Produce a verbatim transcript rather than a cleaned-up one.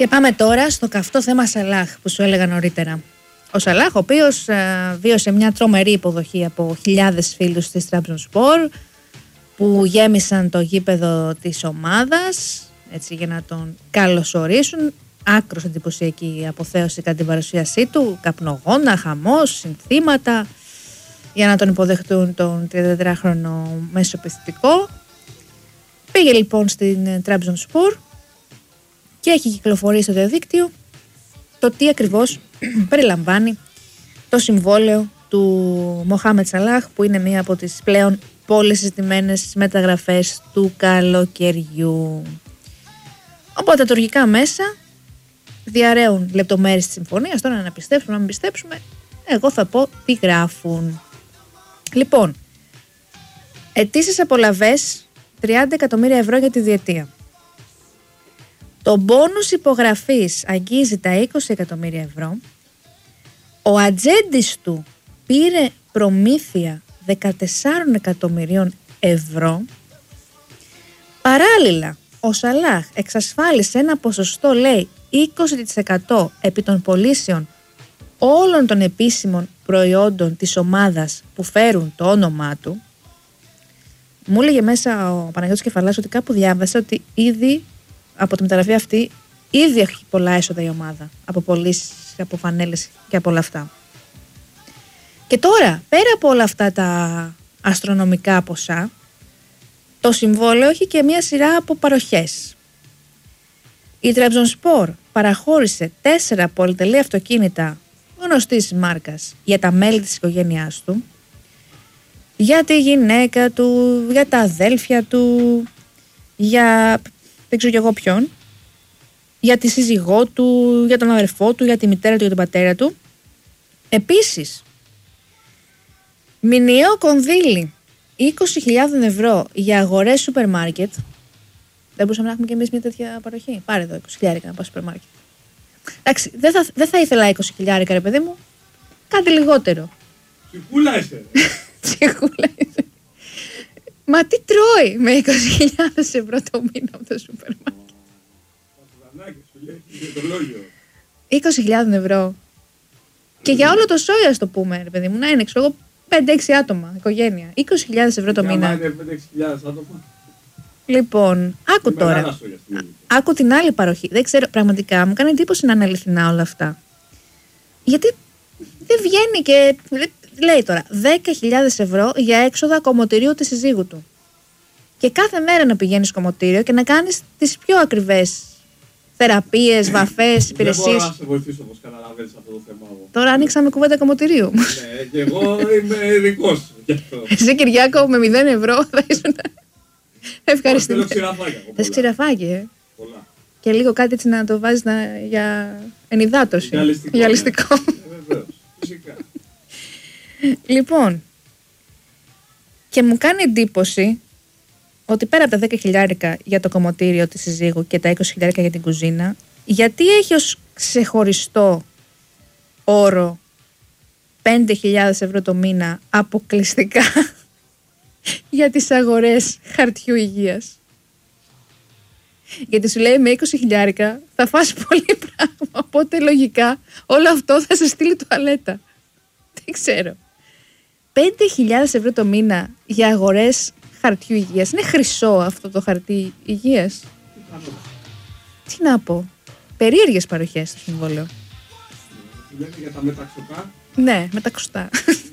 Και πάμε τώρα στο καυτό θέμα Σαλάχ που σου έλεγα νωρίτερα. Ο Σαλάχ, ο οποίος ε, βίωσε μια τρομερή υποδοχή από χιλιάδες φίλους της Τραμπζονσπορ που γέμισαν το γήπεδο της ομάδας, έτσι, για να τον καλωσορίσουν. Άκρως εντυπωσιακή η αποθέωση κατά την παρουσίασή του, καπνογόνα, χαμός, συνθήματα για να τον υποδεχτούν τον τριαντατετράχρονο μεσοπαιδευτικό. Πήγε λοιπόν στην Τραμπζονσπορ και έχει κυκλοφορήσει στο διαδίκτυο το τι ακριβώς περιλαμβάνει το συμβόλαιο του Μοχάμετ Σαλάχ, που είναι μία από τις πλέον πολύ συζητημένες μεταγραφές του καλοκαιριού. Οπότε τα τουρκικά μέσα διαρρέουν λεπτομέρειες της συμφωνίας. Τώρα να πιστέψουμε, να μην πιστέψουμε, εγώ θα πω τι γράφουν. Λοιπόν, αιτήσεις απολαβές τριάντα εκατομμύρια ευρώ για τη διετία. Το μπόνους υπογραφής αγγίζει τα είκοσι εκατομμύρια ευρώ. Ο ατζέντης του πήρε προμήθεια δεκατέσσερα εκατομμυρίων ευρώ. Παράλληλα, ο Σαλάχ εξασφάλισε ένα ποσοστό, λέει, είκοσι τοις εκατό επί των πωλήσεων όλων των επίσημων προϊόντων της ομάδας που φέρουν το όνομά του. Μου έλεγε μέσα ο Παναγιώτης Κεφαλάς ότι κάπου διάβασε ότι ήδη από τη μεταγραφή αυτή ήδη έχει πολλά έσοδα η ομάδα από πωλήσεις, από φανέλες και από όλα αυτά. Και τώρα, πέρα από όλα αυτά τα αστρονομικά ποσά, το συμβόλαιο έχει και μια σειρά από παροχές. Η Τραμπζονσπορ παραχώρησε τέσσερα πολυτελή αυτοκίνητα γνωστής μάρκας για τα μέλη της οικογένειάς του, για τη γυναίκα του, για τα αδέλφια του, για δεν ξέρω κι εγώ ποιον, για τη σύζυγό του, για τον αδερφό του, για τη μητέρα του, για τον πατέρα του. Επίσης, μηνιαίο κονδύλι είκοσι χιλιάδες ευρώ για αγορές σούπερ μάρκετ. Δεν μπορούσαμε να έχουμε κι εμείς μια τέτοια παροχή? Πάρε εδώ είκοσι χιλιάδες να πάω σούπερ μάρκετ. Εντάξει, δεν θα, δεν θα ήθελα είκοσι χιλιάδες, ρε παιδί μου. Κάτι λιγότερο. Ψυχούλα είσαι. Ψυχούλα είσαι. Μα τι τρώει με είκοσι χιλιάδες ευρώ το μήνα από το σούπερ μάρκετ? είκοσι χιλιάδες ευρώ. Και για όλο το σόι, ας το πούμε, ρε παιδί μου, να είναι, ξέρω εγώ, πέντε έξι άτομα, οικογένεια. είκοσι χιλιάδες ευρώ το μήνα. Είναι πέντε έξι χιλιάδες άτομα. Λοιπόν, άκου τώρα. Άκου την άλλη παροχή. Δεν ξέρω, πραγματικά μου κάνει εντύπωση να είναι αληθινά όλα αυτά. Γιατί δεν βγαίνει και. Λέει τώρα δέκα χιλιάδες ευρώ για έξοδα κομμωτηρίου της συζύγου του. Και κάθε μέρα να πηγαίνεις στο κομμωτήριο και να κάνεις τις πιο ακριβές θεραπείες, βαφές, υπηρεσίες. Δεν μπορώ να σε βοηθήσω, όπως καταλαβαίνεις, αυτό το θέμα. Εγώ. Τώρα ανοίξαμε κουβέντα κομμωτηρίου. Ναι, και εγώ είμαι ειδικός γι' αυτό. Εσύ, Κυριάκο, με μηδέν ευρώ θα ήσουν ευχαριστημένο. Θέλω ξηραφάκια. Θες ξηραφάκι, ε. Πολλά. Και λίγο κάτι έτσι να το βάζεις να... για ενυδάτωση. Για ληστικό. Για ληστικό. Ναι. Ε, βεβαίως. Φυσικά. Λοιπόν, και μου κάνει εντύπωση ότι πέρα από τα δέκα χιλιάρικα για το κομμωτήριο της συζύγου και τα είκοσι χιλιάρικα για την κουζίνα, γιατί έχει ως ξεχωριστό όρο πέντε χιλιάδες ευρώ το μήνα αποκλειστικά για τις αγορές χαρτιού υγείας? Γιατί σου λέει με είκοσι χιλιάρικα θα φας πολύ πράγμα, οπότε λογικά όλο αυτό θα σε στείλει τουαλέτα. Δεν ξέρω. πέντε χιλιάδες ευρώ το μήνα για αγορές χαρτιού υγείας. Είναι χρυσό αυτό το χαρτί υγείας? Τι να πω. Περίεργες παροχές στο συμβόλαιο. Λέτε για τα μεταξωτά. Ναι, μεταξωτά.